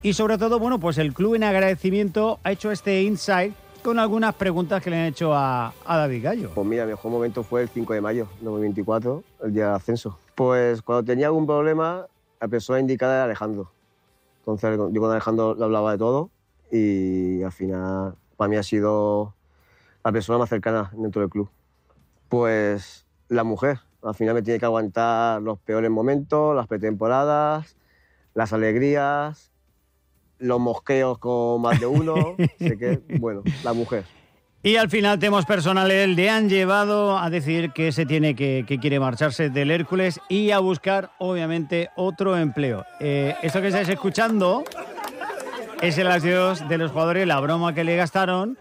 Y sobre todo, bueno, pues el club en agradecimiento ha hecho este insight con algunas preguntas que le han hecho a David Gallo. Pues mira, mi mejor momento fue el 5 de mayo de 2024, el día del ascenso. Pues cuando tenía algún problema, la persona indicada era Alejandro. Entonces yo con Alejandro le hablaba de todo y al final para mí ha sido la persona más cercana dentro del club. Pues la mujer, al final me tiene que aguantar los peores momentos, las pretemporadas, las alegrías, los mosqueos con más de uno, sé que, bueno, la mujer. Y al final temas personales le han llevado a decir que que quiere marcharse del Hércules y a buscar, obviamente, otro empleo. Esto que estáis escuchando es el adiós de los jugadores, la broma que le gastaron,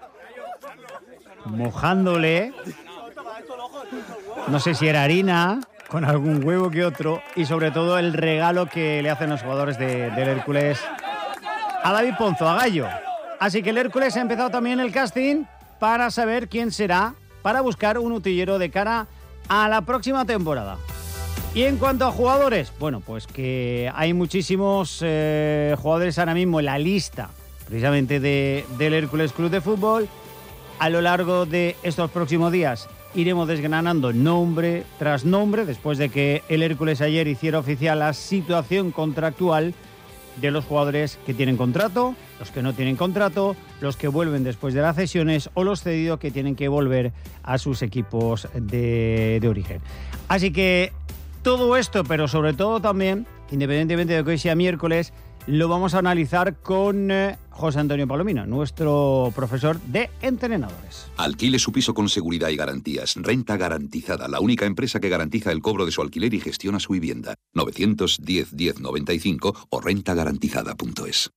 mojándole, no sé si era harina, con algún huevo que otro, y sobre todo el regalo que le hacen los jugadores del Hércules a David Ponzo, a Gallo. Así que el Hércules ha empezado también el casting para saber quién será, para buscar un utillero de cara a la próxima temporada. Y en cuanto a jugadores, bueno, pues que hay muchísimos jugadores ahora mismo en la lista, precisamente del Hércules Club de Fútbol. A lo largo de estos próximos días iremos desgranando nombre tras nombre, después de que el Hércules ayer hiciera oficial la situación contractual de los jugadores que tienen contrato, los que no tienen contrato, los que vuelven después de las cesiones o los cedidos que tienen que volver a sus equipos de origen. Así que todo esto, pero sobre todo también, independientemente de que hoy sea miércoles, lo vamos a analizar con José Antonio Palomino, nuestro profesor de entrenadores. Alquile su piso con seguridad y garantías. Renta Garantizada, la única empresa que garantiza el cobro de su alquiler y gestiona su vivienda. 910 1095 o rentagarantizada.es.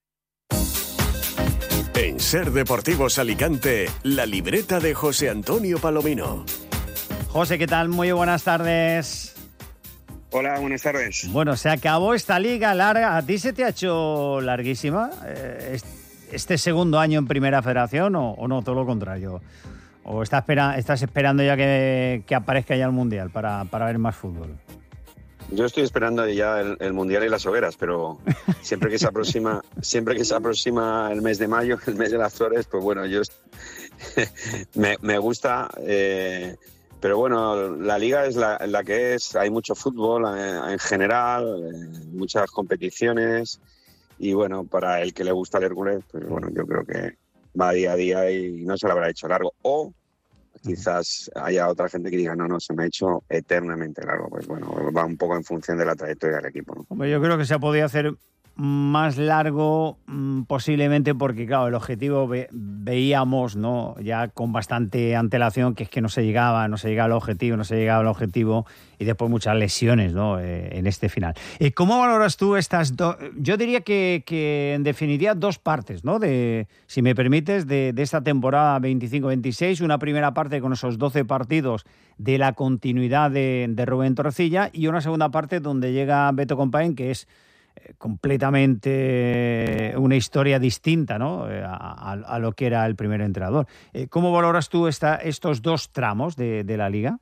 En Ser Deportivos Alicante, la libreta de José Antonio Palomino. José, ¿qué tal? Muy buenas tardes. Hola, buenas tardes. Bueno, se acabó esta liga larga. ¿A ti se te ha hecho larguísima este segundo año en Primera Federación o no, todo lo contrario? ¿O estás esperando ya que aparezca ya el Mundial para ver más fútbol? Yo estoy esperando ya el Mundial y las hogueras, pero siempre que se aproxima el mes de mayo, el mes de las flores, pues bueno, yo me gusta... Pero bueno, la liga es la que es, hay mucho fútbol en general, muchas competiciones y bueno, para el que le gusta el Hércules, pues bueno, yo creo que va día a día y no se lo habrá hecho largo. O quizás haya otra gente que diga, no, se me ha hecho eternamente largo. Pues bueno, va un poco en función de la trayectoria del equipo, ¿no? Hombre, yo creo que se ha podido hacer más largo posiblemente porque, claro, el objetivo veíamos, ¿no?, ya con bastante antelación que es que no se llegaba al objetivo y después muchas lesiones, ¿no?, en este final. ¿Cómo valoras tú estas dos? Yo diría que en definitiva dos partes, ¿no?, si me permites, de esta temporada 25-26, una primera parte con esos 12 partidos de la continuidad de Rubén Torrecilla y una segunda parte donde llega Beto Compaén, que es completamente una historia distinta, ¿no?, a lo que era el primer entrenador. ¿Cómo valoras tú estos dos tramos de la liga?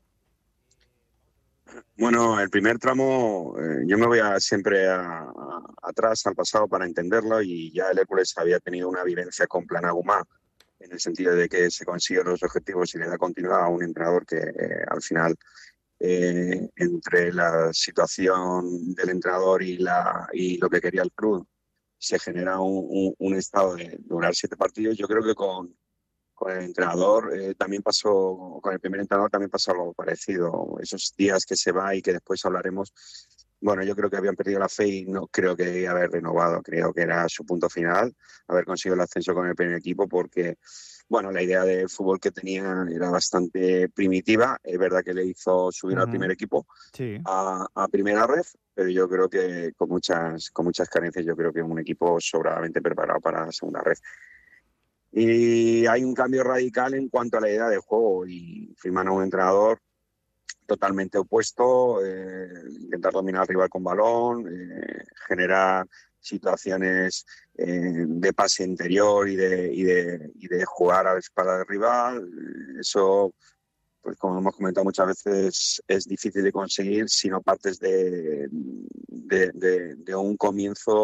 Bueno, el primer tramo, yo me voy siempre atrás, al pasado, para entenderlo, y ya el Hércules había tenido una vivencia con Planagumá, en el sentido de que se consiguen los objetivos y le da continuidad a un entrenador que al final... entre la situación del entrenador y lo que quería el club, se genera un estado de durar 7 partidos. Yo creo que con el entrenador también pasó, con el primer entrenador también pasó algo parecido. Esos días que se va y que después hablaremos, bueno, yo creo que habían perdido la fe y no creo que haber renovado. Creo que era su punto final, haber conseguido el ascenso con el primer equipo, porque bueno, la idea de fútbol que tenía era bastante primitiva. Es verdad que le hizo subir al primer equipo, sí, a primera red, pero yo creo que con muchas carencias, yo creo que un equipo sobradamente preparado para la segunda red. Y hay un cambio radical en cuanto a la idea de juego y firman a un entrenador totalmente opuesto, intentar dominar al rival con balón, generar situaciones de pase interior y de jugar a la espalda del rival. Eso, pues como hemos comentado muchas veces, es difícil de conseguir si no partes de un comienzo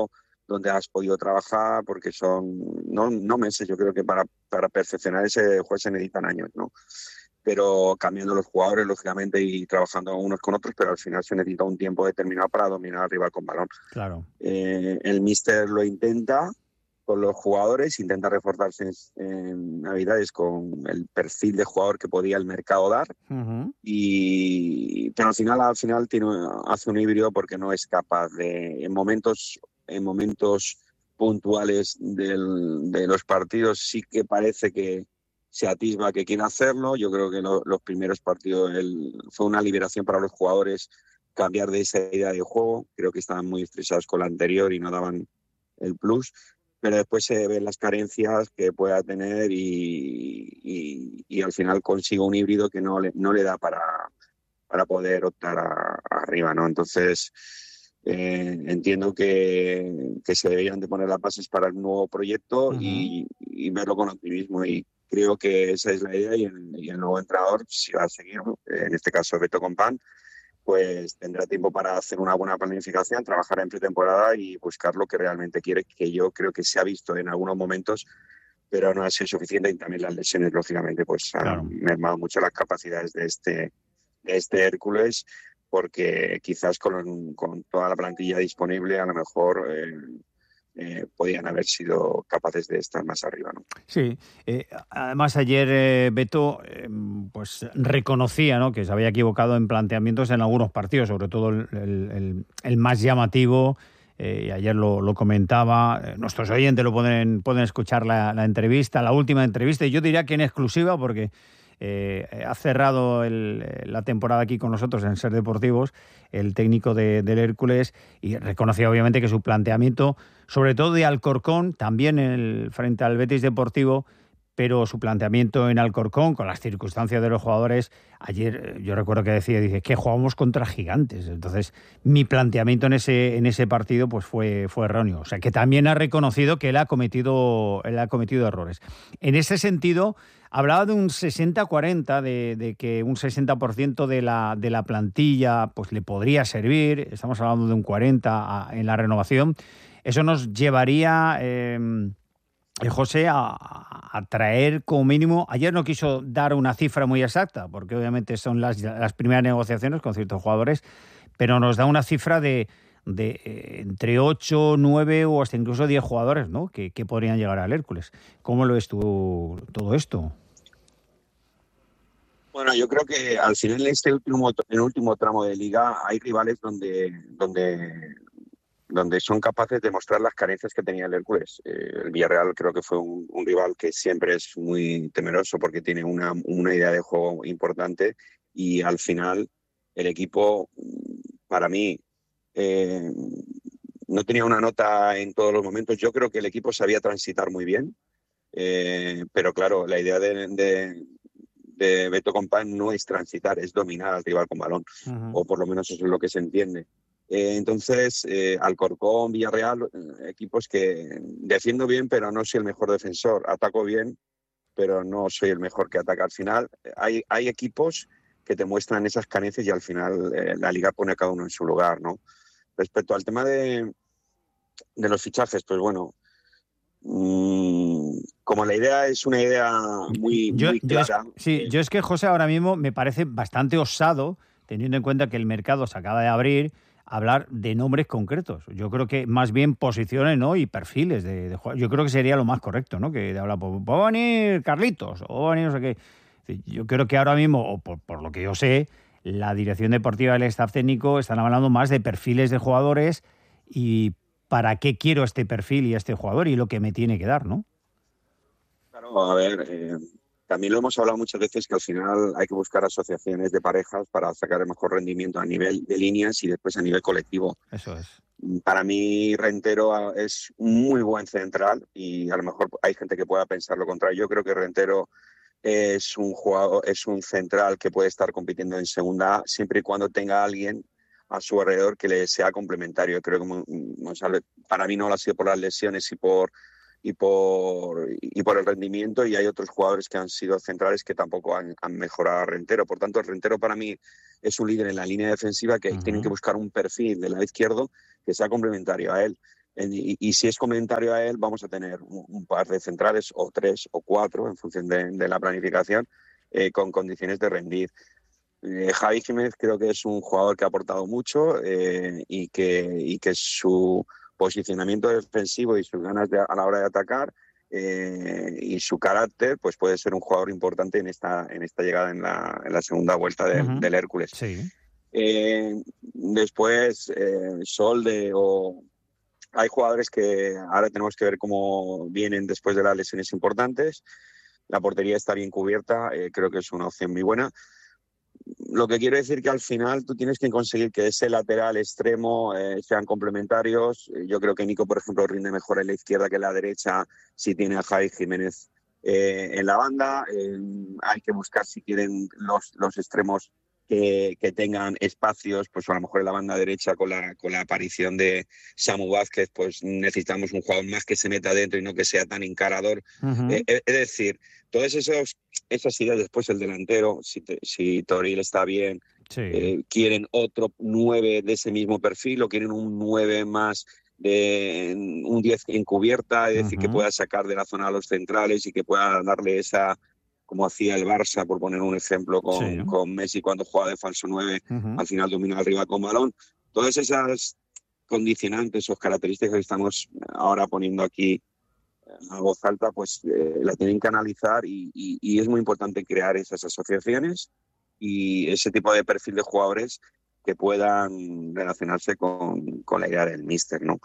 donde has podido trabajar, porque son no meses, yo creo que para perfeccionar ese juego se necesitan años, ¿no? Pero cambiando los jugadores, lógicamente, y trabajando unos con otros, pero al final se necesita un tiempo determinado para dominar al rival con balón. Claro. El míster lo intenta con los jugadores, intenta reforzarse en habilidades con el perfil de jugador que podía el mercado dar, Uh-huh. pero al final hace un híbrido porque no es capaz de, en momentos puntuales de los partidos sí que parece que se atisba que quiere hacerlo. Yo creo que los primeros partidos fue una liberación para los jugadores cambiar de esa idea de juego. Creo que estaban muy estresados con la anterior y no daban el plus. Pero después se ven las carencias que pueda tener y al final consigue un híbrido que no le da para poder optar arriba, ¿no? Entonces entiendo que se deberían de poner las bases para el nuevo proyecto. Uh-huh. y verlo con optimismo, y creo que esa es la idea, y el nuevo entrenador, si va a seguir, en este caso Beto Compán, pues tendrá tiempo para hacer una buena planificación, trabajar en pretemporada y buscar lo que realmente quiere, que yo creo que se ha visto en algunos momentos, pero no ha sido suficiente, y también las lesiones, lógicamente, pues han mermado mucho las capacidades de este Hércules, porque quizás con toda la plantilla disponible a lo mejor podían haber sido capaces de estar más arriba, ¿no? Sí, además ayer Beto pues reconocía, ¿no?, que se había equivocado en planteamientos en algunos partidos, sobre todo el más llamativo, y ayer lo comentaba. Nuestros oyentes pueden escuchar la entrevista, la última entrevista, y yo diría que en exclusiva, porque ha cerrado la temporada aquí con nosotros en Ser Deportivos, el técnico del Hércules, y reconocía obviamente que su planteamiento, sobre todo de Alcorcón, también frente al Betis Deportivo, pero su planteamiento en Alcorcón, con las circunstancias de los jugadores, ayer yo recuerdo que dice que jugábamos contra gigantes. Entonces mi planteamiento en ese partido pues fue erróneo. O sea, que también ha reconocido que él ha cometido errores. En ese sentido, hablaba de un 60-40, de que un 60% de la plantilla pues le podría servir. Estamos hablando de un 40% en la renovación. Eso nos llevaría, José, a traer como mínimo... Ayer no quiso dar una cifra muy exacta, porque obviamente son las primeras negociaciones con ciertos jugadores, pero nos da una cifra de entre 8, 9 o hasta incluso 10 jugadores, ¿no?, que podrían llegar al Hércules. ¿Cómo lo ves tú todo esto? Bueno, yo creo que al final en el último tramo de liga hay rivales donde son capaces de mostrar las carencias que tenía el Hércules. El Villarreal creo que fue un rival que siempre es muy temeroso porque tiene una idea de juego importante, y al final el equipo, para mí, no tenía una nota en todos los momentos. Yo creo que el equipo sabía transitar muy bien, pero claro, la idea de Beto Compán no es transitar, es dominar al rival con balón, o por lo menos eso es lo que se entiende. Entonces, Alcorcón, Villarreal, equipos que defiendo bien, pero no soy el mejor defensor. Ataco bien, pero no soy el mejor que ataca. Al final, hay equipos que te muestran esas carencias, y al final la liga pone a cada uno en su lugar, ¿no? Respecto al tema de los fichajes, pues bueno, como la idea es una idea muy clara... Yo es que, José, ahora mismo me parece bastante osado, teniendo en cuenta que el mercado se acaba de abrir, hablar de nombres concretos. Yo creo que más bien posiciones, ¿no?, y perfiles de jugadores. Yo creo que sería lo más correcto, ¿no?, que de hablar, pues va a venir Carlitos, o va a venir no sé qué. Yo creo que ahora mismo, o por lo que yo sé, la dirección deportiva y el staff técnico están hablando más de perfiles de jugadores y para qué quiero este perfil y este jugador y lo que me tiene que dar, ¿no? Claro, a ver... También lo hemos hablado muchas veces, que al final hay que buscar asociaciones de parejas para sacar el mejor rendimiento a nivel de líneas y después a nivel colectivo. Eso es. Para mí, Rentero es un muy buen central, y a lo mejor hay gente que pueda pensar lo contrario. Yo creo que Rentero es un central que puede estar compitiendo en segunda A siempre y cuando tenga alguien a su alrededor que le sea complementario. Creo que para mí no lo ha sido por las lesiones y por el rendimiento, y hay otros jugadores que han sido centrales que tampoco han mejorado a Rentero. Por tanto, el Rentero para mí es un líder en la línea defensiva, que tienen que buscar un perfil del lado izquierdo que sea complementario a él. Y si es complementario a él, vamos a tener un par de centrales, o 3 o 4, en función de la planificación, con condiciones de rendir. Javi Jiménez creo que es un jugador que ha aportado mucho y que su posicionamiento defensivo y sus ganas a la hora de atacar y su carácter, pues puede ser un jugador importante en esta llegada en la segunda vuelta del Hércules. Sí. Después, hay jugadores que ahora tenemos que ver cómo vienen después de las lesiones importantes. La portería está bien cubierta, creo que es una opción muy buena. Lo que quiero decir que al final tú tienes que conseguir que ese lateral extremo sean complementarios. Yo creo que Nico, por ejemplo, rinde mejor en la izquierda que en la derecha si tiene a Javi Jiménez en la banda. Hay que buscar, si quieren, los extremos que tengan espacios, pues a lo mejor en la banda derecha con la aparición de Samu Vázquez, pues necesitamos un jugador más que se meta dentro y no que sea tan encarador. Es decir, todas esas ideas. Después el delantero, si Toril está bien, quieren otro 9 de ese mismo perfil o quieren un 9 más de un 10 encubierta, es decir, que pueda sacar de la zona a los centrales y que pueda darle esa, como hacía el Barça, por poner un ejemplo, con Messi cuando jugaba de falso 9, al final dominaba arriba con balón. Todas esas condicionantes o características que estamos ahora poniendo aquí a voz alta, pues la tienen que analizar y es muy importante crear esas asociaciones y ese tipo de perfil de jugadores que puedan relacionarse con la idea del míster, ¿no?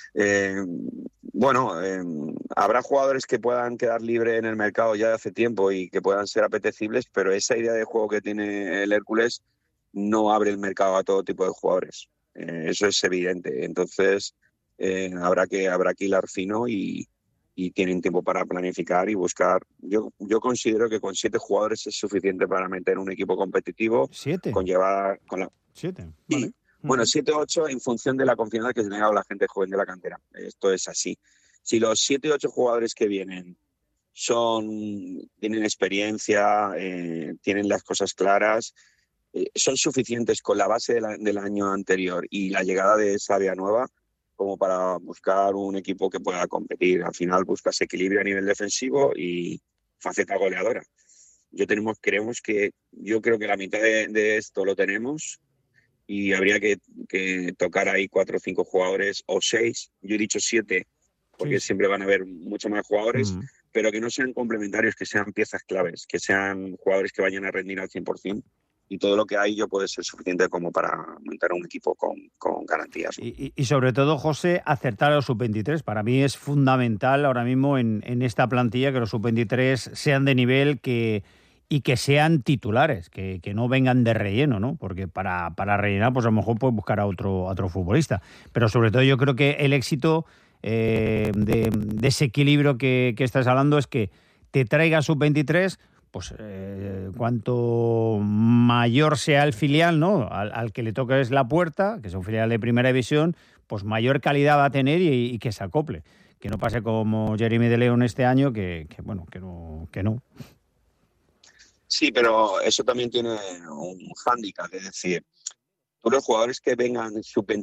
Habrá jugadores que puedan quedar libres en el mercado ya de hace tiempo y que puedan ser apetecibles, pero esa idea de juego que tiene el Hércules no abre el mercado a todo tipo de jugadores. Eso es evidente. Entonces, habrá que hilar fino y tienen tiempo para planificar y buscar. Yo considero que con 7 jugadores es suficiente para meter un equipo competitivo. 7. Con llevar... 7, vale. Bueno, 7 o 8 en función de la confianza que se tenga con la gente joven de la cantera. Esto es así. Si los 7 o 8 jugadores que vienen tienen experiencia, tienen las cosas claras, son suficientes con la base del año anterior y la llegada de esa vía nueva como para buscar un equipo que pueda competir. Al final buscas equilibrio a nivel defensivo y faceta goleadora. Yo creo que la mitad de esto lo tenemos y habría que tocar ahí 4 o 5 jugadores o 6. Yo he dicho 7 porque siempre van a haber muchos más jugadores, pero que no sean complementarios, que sean piezas claves, que sean jugadores que vayan a rendir al 100%. Y todo lo que hay yo puede ser suficiente como para montar un equipo con garantías. Y sobre todo, José, acertar a los sub-23. Para mí es fundamental ahora mismo en esta plantilla que los sub-23 sean de nivel y que sean titulares, que no vengan de relleno, ¿no? Porque para rellenar, pues a lo mejor puedes buscar a otro futbolista. Pero sobre todo yo creo que el éxito de ese equilibrio que estás hablando es que te traiga sub-23, pues cuanto mayor sea el filial, ¿no? Al que le toques la puerta, que es un filial de primera división, pues mayor calidad va a tener y que se acople. Que no pase como Jeremy de León este año, que no. Sí, pero eso también tiene un hándicap, es decir, tú los jugadores que vengan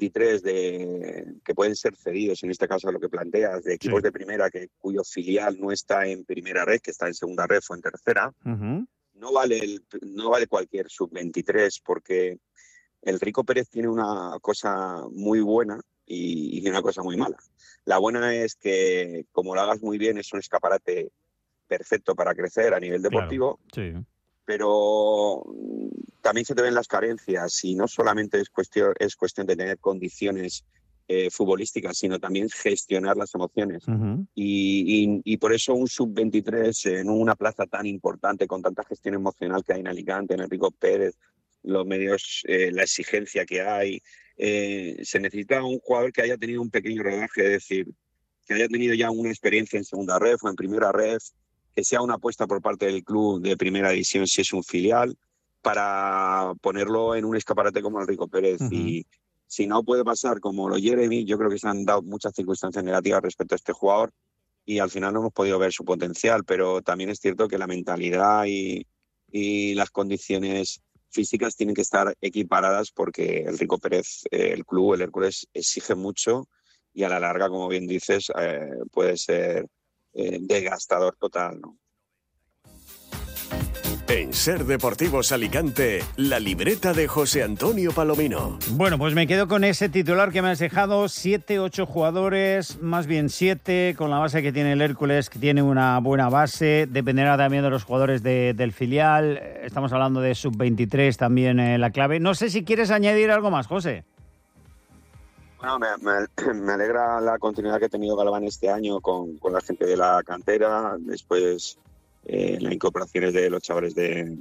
sub-23 que pueden ser cedidos, en este caso lo que planteas, de equipos de primera cuyo filial no está en primera red, que está en segunda red o en tercera, no vale cualquier sub-23, porque el Rico Pérez tiene una cosa muy buena y una cosa muy mala. La buena es que, como lo hagas muy bien, es un escaparate perfecto para crecer a nivel deportivo. Claro, sí. Pero también se te ven las carencias y no solamente es cuestión de tener condiciones futbolísticas, sino también gestionar las emociones. Y por eso un sub-23 en una plaza tan importante, con tanta gestión emocional que hay en Alicante, en Enrico Pérez, los medios, la exigencia que hay, se necesita un jugador que haya tenido un pequeño rodaje, es decir, que haya tenido ya una experiencia en segunda ref o en primera ref, que sea una apuesta por parte del club de primera división si es un filial, para ponerlo en un escaparate como el Rico Pérez. Y si no puede pasar como lo Jeremy, yo creo que se han dado muchas circunstancias negativas respecto a este jugador y al final no hemos podido ver su potencial, pero también es cierto que la mentalidad y las condiciones físicas tienen que estar equiparadas porque el Rico Pérez, el club, el Hércules, exige mucho y a la larga, como bien dices, puede ser desgastador total, ¿no? En Ser Deportivos Alicante, la libreta de José Antonio Palomino. Bueno, pues me quedo con ese titular que me has dejado, 7, 8 jugadores, más bien 7, con la base que tiene el Hércules, que tiene una buena base, dependerá también de los jugadores del filial, estamos hablando de sub-23 también la clave. No sé si quieres añadir algo más, José. Bueno, me alegra la continuidad que ha tenido Galván este año con la gente de la cantera, después las incorporaciones de los chavales del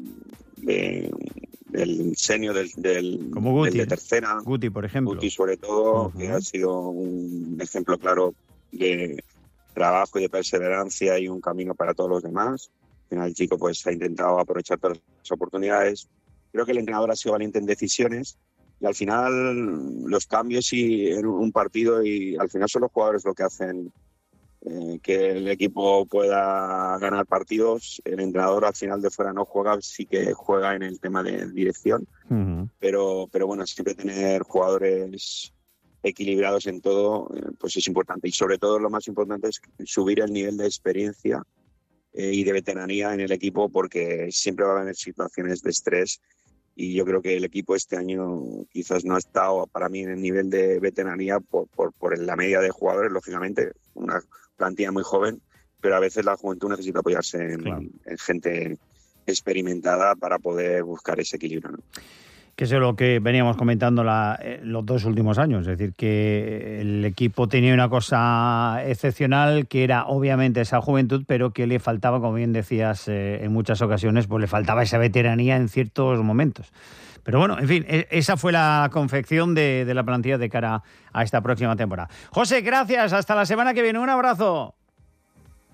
senior, como Guti, del de tercera. Guti, por ejemplo. Guti, sobre todo, que ha sido un ejemplo claro de trabajo y de perseverancia y un camino para todos los demás. Al final el chico pues ha intentado aprovechar todas las oportunidades. Creo que el entrenador ha sido valiente en decisiones y al final los cambios en un partido, y al final son los jugadores lo que hacen que el equipo pueda ganar partidos. El entrenador al final de fuera no juega, sí que juega en el tema de dirección, pero bueno, siempre tener jugadores equilibrados en todo pues es importante, y sobre todo lo más importante es subir el nivel de experiencia y de veteranía en el equipo, porque siempre va a haber situaciones de estrés, y yo creo que el equipo este año quizás no ha estado para mí en el nivel de veteranía por la media de jugadores, lógicamente, una plantilla muy joven, pero a veces la juventud necesita apoyarse en gente experimentada para poder buscar ese equilibrio, ¿no? Que es lo que veníamos comentando los 2 últimos años, es decir, que el equipo tenía una cosa excepcional, que era obviamente esa juventud, pero que le faltaba, como bien decías en muchas ocasiones, pues le faltaba esa veteranía en ciertos momentos. Pero bueno, en fin, esa fue la confección de la plantilla de cara a esta próxima temporada. José, gracias, hasta la semana que viene, un abrazo.